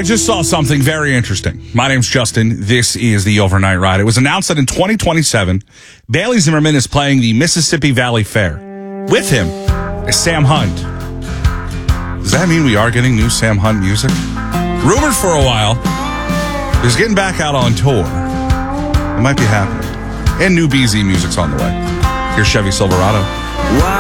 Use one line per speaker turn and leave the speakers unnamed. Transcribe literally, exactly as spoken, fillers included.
I just saw something very interesting. My name's Justin. This is the Overnight Ride. It was announced that in twenty twenty-seven, Bailey Zimmerman is playing the Mississippi Valley Fair. With him is Sam Hunt. Does that mean we are getting new Sam Hunt music? Rumored for a while. He's getting back out on tour. It might be happening. And new B Z music's on the way. Here's Chevy Silverado.
Wow.